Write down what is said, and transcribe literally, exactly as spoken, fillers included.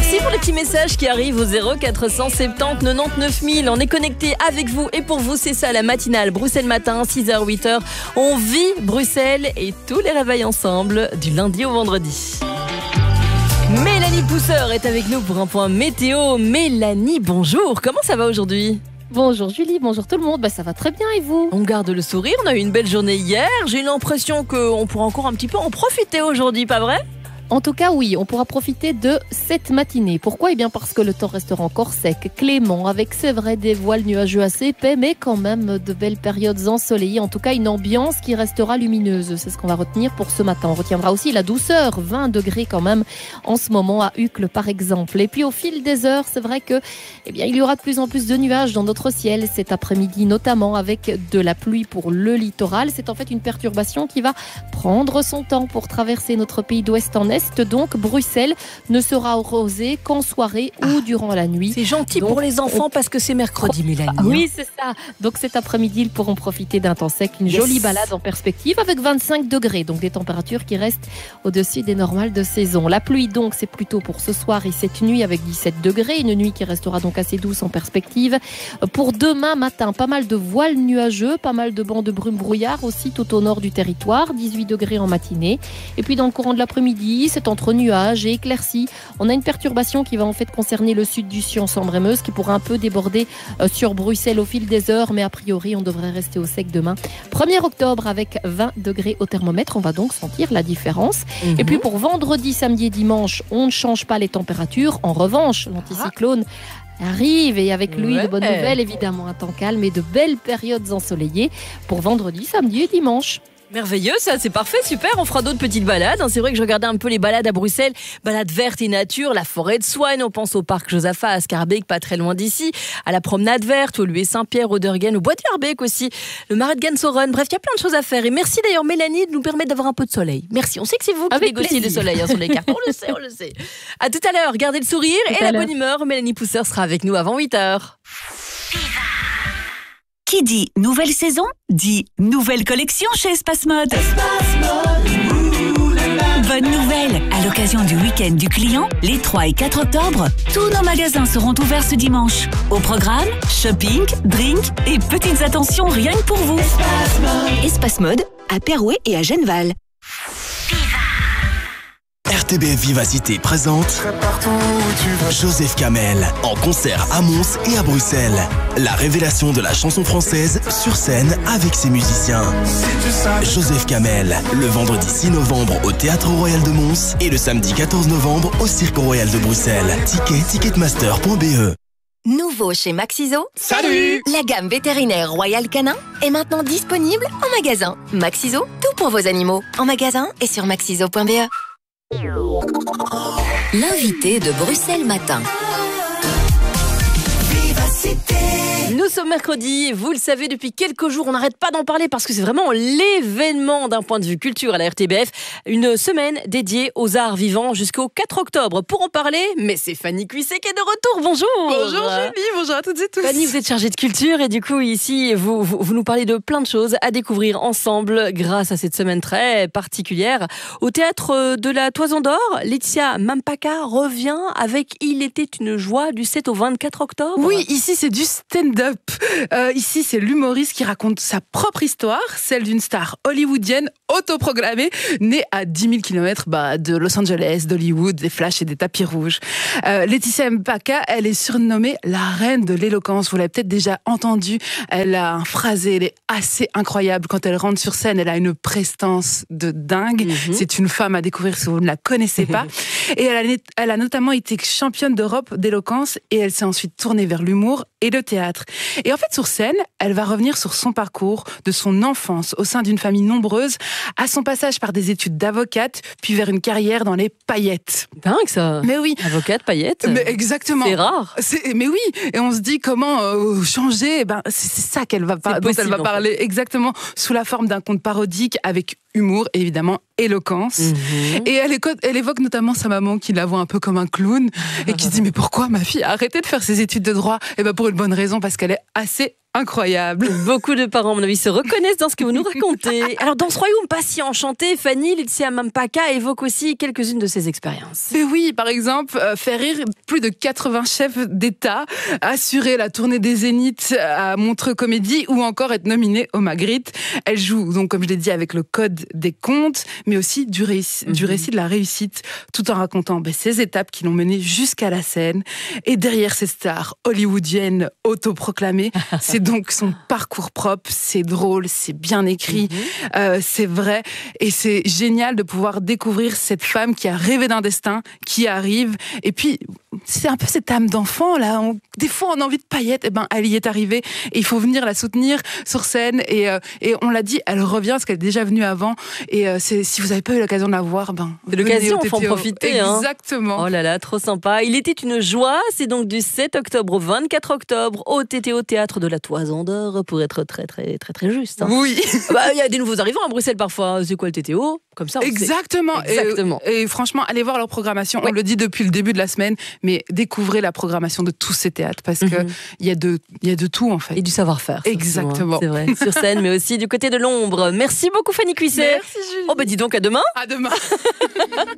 Merci pour les petits messages qui arrivent au zéro quatre cent soixante-dix quatre-vingt-dix-neuf mille. On est connecté avec vous et pour vous, c'est ça la matinale Bruxelles Matin, six heures huit heures. On vit Bruxelles et tous les réveils ensemble du lundi au vendredi. Mélanie Pousseur est avec nous pour un point météo. Mélanie, bonjour, comment ça va aujourd'hui ? Bonjour Julie, bonjour tout le monde, bah, ça va très bien et vous ? On garde le sourire, on a eu une belle journée hier. J'ai l'impression qu'on pourra encore un petit peu en profiter aujourd'hui, pas vrai ? En tout cas, oui, on pourra profiter de cette matinée. Pourquoi ? Eh bien parce que le temps restera encore sec, clément, avec, c'est vrai, des voiles nuageux assez épais, mais quand même de belles périodes ensoleillées. En tout cas, une ambiance qui restera lumineuse. C'est ce qu'on va retenir pour ce matin. On retiendra aussi la douceur, vingt degrés quand même en ce moment à Uccle, par exemple. Et puis au fil des heures, c'est vrai que, eh bien, il y aura de plus en plus de nuages dans notre ciel cet après-midi, notamment avec de la pluie pour le littoral. C'est en fait une perturbation qui va prendre son temps pour traverser notre pays d'ouest en est. Donc, Bruxelles ne sera arrosée qu'en soirée ah, ou durant la nuit. C'est gentil donc, pour les enfants on... parce que c'est mercredi, Mélanie. Ah, oui, c'est ça. Donc, cet après-midi, ils pourront profiter d'un temps sec, une yes. jolie balade en perspective avec vingt-cinq degrés. Donc, des températures qui restent au-dessus des normales de saison. La pluie, donc, c'est plutôt pour ce soir et cette nuit avec dix-sept degrés. Une nuit qui restera donc assez douce en perspective. Pour demain matin, pas mal de voiles nuageux, pas mal de bancs de brume brouillard aussi tout au nord du territoire. dix-huit degrés en matinée. Et puis, dans le courant de l'après-midi, c'est entre nuages et éclaircies. On a une perturbation qui va en fait concerner le sud du Sion, Sambre-et-Meuse, qui pourra un peu déborder euh, sur Bruxelles au fil des heures, mais a priori, on devrait rester au sec demain. premier octobre avec vingt degrés au thermomètre, on va donc sentir la différence. Mm-hmm. Et puis pour vendredi, samedi et dimanche, on ne change pas les températures. En revanche, l'anticyclone arrive et avec lui ouais. de bonnes nouvelles, évidemment, un temps calme et de belles périodes ensoleillées pour vendredi, samedi et dimanche. Merveilleux, ça, c'est parfait, super. On fera d'autres petites balades. C'est vrai que je regardais un peu les balades à Bruxelles, balades vertes et nature, la forêt de Swan. On pense au parc Josaphat à Schaerbeek, pas très loin d'ici, à la promenade verte, au Lué Saint-Pierre, au Dergen, au Bois de Schaerbeek aussi, le marais de Gansoren. Bref, il y a plein de choses à faire. Et merci d'ailleurs, Mélanie, de nous permettre d'avoir un peu de soleil. Merci. On sait que c'est vous qui Avec négociez plaisir. le soleil hein, sur les cartes. On le sait, on le sait. À tout à l'heure. Gardez le sourire tout et la bonne humeur. Mélanie Pousseur sera avec nous avant huit heures. Qui dit nouvelle saison, dit nouvelle collection chez Espace Mode. Espace Mode. Bonne nouvelle, à l'occasion du week-end du client, les trois et quatre octobre, tous nos magasins seront ouverts ce dimanche. Au programme, shopping, drink et petites attentions rien que pour vous. Espace Mode, Espace Mode à Perouet et à Genneval. R T B F Vivacité présente Joseph Kamel en concert à Mons et à Bruxelles. La révélation de la chanson française sur scène avec ses musiciens. Joseph Kamel, le vendredi six novembre au Théâtre Royal de Mons et le samedi quatorze novembre au Cirque Royal de Bruxelles. Ticket ticketmaster point b e. Nouveau chez Maxiso. Salut! La gamme vétérinaire Royal Canin est maintenant disponible en magasin. Maxiso, tout pour vos animaux. En magasin et sur maxiso point b e. L'invité de Bruxelles Matin. Nous sommes mercredi, vous le savez, depuis quelques jours, on n'arrête pas d'en parler parce que c'est vraiment l'événement d'un point de vue culture à la R T B F. Une semaine dédiée aux arts vivants jusqu'au quatre octobre. Pour en parler, mais c'est Fanny Cuisset qui est de retour. Bonjour. Bonjour Julie, bonjour à toutes et tous. Fanny, vous êtes chargée de culture et du coup ici, vous, vous, vous nous parlez de plein de choses à découvrir ensemble grâce à cette semaine très particulière. Au Théâtre de la Toison d'Or, Laetitia Mampaka revient avec Il était une joie du sept au vingt-quatre octobre. Oui, ici c'est du stand-up. Euh, ici, c'est l'humoriste qui raconte sa propre histoire, celle d'une star hollywoodienne autoproclamée, née à dix mille kilomètres bah, de Los Angeles, d'Hollywood, des flashs et des tapis rouges. Euh, Laetitia Mpaka, elle est surnommée la reine de l'éloquence. Vous l'avez peut-être déjà entendue. Elle a un phrasé, elle est assez incroyable. Quand elle rentre sur scène, elle a une prestance de dingue. Mm-hmm. C'est une femme à découvrir si vous ne la connaissez pas. Et elle a, elle a notamment été championne d'Europe d'éloquence et elle s'est ensuite tournée vers l'humour et le théâtre. Et en fait, sur scène, elle va revenir sur son parcours de son enfance au sein d'une famille nombreuse, à son passage par des études d'avocate, puis vers une carrière dans les paillettes. Dingue ça. Mais oui. Avocate, paillettes. Mais exactement. C'est rare. C'est, mais oui. Et on se dit comment euh, changer. Eh ben, c'est, c'est ça qu'elle va par- dont possible, elle va parler. En fait. Exactement. Sous la forme d'un conte parodique avec humour et évidemment éloquence. Mmh. Et elle, éco- elle évoque notamment sa maman qui la voit un peu comme un clown et qui se dit mais pourquoi ma fille a arrêté de faire ses études de droit ? Et ben pour une bonne raison, parce qu'elle est assez incroyable. Beaucoup de parents, à mon avis, se reconnaissent dans ce que vous nous racontez. Alors, dans ce royaume pas si enchanté, Fanny Lizia Mampaka évoque aussi quelques-unes de ses expériences. Mais oui, par exemple, euh, faire rire plus de quatre-vingts chefs d'État, assurer la tournée des Zéniths à Montreux Comédie ou encore être nominée au Magritte. Elle joue, donc, comme je l'ai dit, avec le code des comptes, mais aussi du, réuss- mmh. du récit de la réussite, tout en racontant ben, ces étapes qui l'ont menée jusqu'à la scène. Et derrière ces stars hollywoodiennes autoproclamées, c'est donc son parcours propre, c'est drôle, c'est bien écrit, mmh. euh, c'est vrai, et c'est génial de pouvoir découvrir cette femme qui a rêvé d'un destin, qui arrive, et puis c'est un peu cette âme d'enfant là. On, des fois, on a envie de paillettes. Et ben, elle y est arrivée. Et il faut venir la soutenir sur scène. Et, euh, et on l'a dit, elle revient parce qu'elle est déjà venue avant. Et euh, c'est, si vous n'avez pas eu l'occasion de la voir, ben c'est l'occasion, il faut en profiter. Exactement. Hein. Oh là là, trop sympa. Il était une joie. C'est donc du sept octobre au vingt-quatre octobre au T T O Théâtre de la Toison d'Or pour être très très très très juste. Hein. Oui. Bah, il y a des nouveaux arrivants à Bruxelles parfois. C'est quoi le T T O? Comme ça. On Exactement. sait. Exactement. Et, et franchement, allez voir leur programmation. Oui. On le dit depuis le début de la semaine, mais découvrez la programmation de tous ces théâtres parce que mm-hmm. il y a de, il y a de tout en fait. Et du savoir-faire. Exactement. Surtout, hein, c'est vrai. Sur scène, mais aussi du côté de l'ombre. Merci beaucoup Fanny Cuisset. Merci Julie. Oh bah dis donc à demain. À demain.